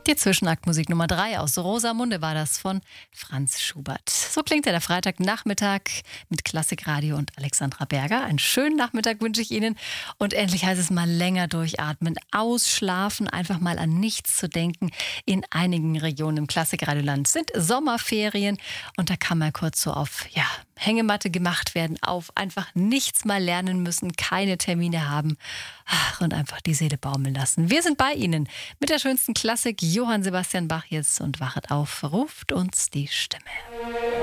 Die Zwischenaktmusik Nummer 3 aus Rosamunde war das von Franz Schubert. So klingt ja der Freitagnachmittag mit Klassikradio und Alexandra Berger. Einen schönen Nachmittag wünsche ich Ihnen. Und endlich heißt es mal länger durchatmen, ausschlafen, einfach mal an nichts zu denken. In einigen Regionen im Klassikradioland sind Sommerferien und da kann mal kurz so auf Hängematte gemacht werden, auf einfach nichts mal lernen müssen, keine Termine haben und einfach die Seele baumeln lassen. Wir sind bei Ihnen mit der schönsten Klassik. Johann Sebastian Bach jetzt und wachet auf, ruft uns die Stimme.